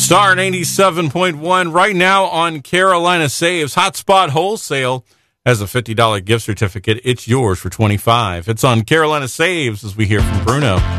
Star 97.1 right now on Carolina Saves. Hotspot Wholesale has a $50 gift certificate. It's yours for $25. It's on Carolina Saves as we hear from Bruno.